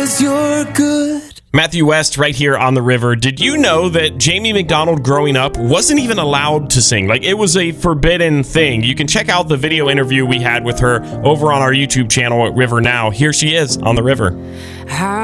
'cause you're good. Matthew West right here on the river. Did you know that Jamie McDonald growing up wasn't even allowed to sing? Like, it was a forbidden thing. You can check out the video interview we had with her over on our YouTube channel at River Now. Here she is on the river.